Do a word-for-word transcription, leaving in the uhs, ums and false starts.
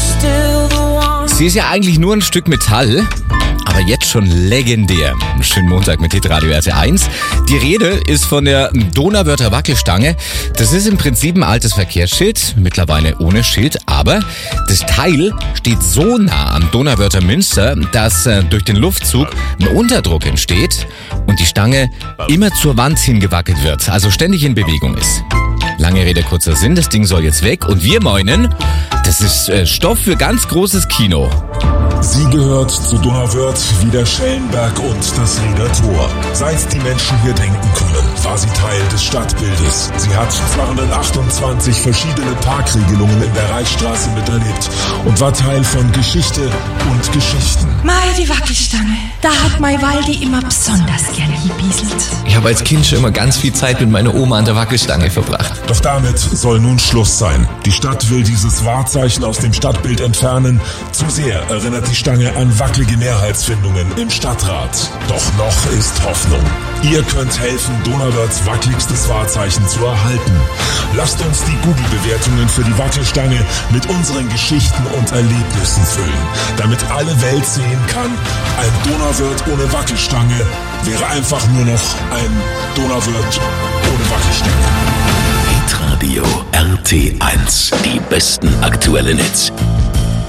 Sie ist ja eigentlich nur ein Stück Metall, aber jetzt schon legendär. Schönen Montag mit Hitradio R T eins. Die Rede ist von der Donauwörther Wackelstange. Das ist im Prinzip ein altes Verkehrsschild, mittlerweile ohne Schild, aber das Teil steht so nah am Donauwörther Münster, dass äh, durch den Luftzug ein Unterdruck entsteht und die Stange immer zur Wand hingewackelt wird, also ständig in Bewegung ist. Lange Rede, kurzer Sinn, das Ding soll jetzt weg und wir meinen, das ist äh, Stoff für ganz großes Kino. Sie gehört zu Donauwörth wie der Schellenberg und das Rieder Tor. Seit die Menschen hier denken können, war sie Teil des Stadtbildes. Sie hat zweihundertachtundzwanzig verschiedene Parkregelungen in der Reichsstraße miterlebt und war Teil von Geschichte und Geschichten. Mei, die Wackelstange. Da hat mei Waldi immer besonders gern gebieselt. Ich habe als Kind schon immer ganz viel Zeit mit meiner Oma an der Wackelstange verbracht. Doch damit soll nun Schluss sein. Die Stadt will dieses Wahrzeichen aus dem Stadtbild entfernen. Zu sehr erinnert die Stange an wackelige Mehrheitsfindungen im Stadtrat. Doch noch ist Hoffnung. Ihr könnt helfen, Donauwörths wackeligstes Wahrzeichen zu erhalten. Lasst uns die Google-Bewertungen für die Wackelstange mit unseren Geschichten und Erlebnissen füllen, damit alle Welt sehen kann, ein Donauwörth ohne Wackelstange wäre einfach nur noch ein Donauwörth ohne Wackelstange. Hitradio R T eins. Die besten aktuellen Hits.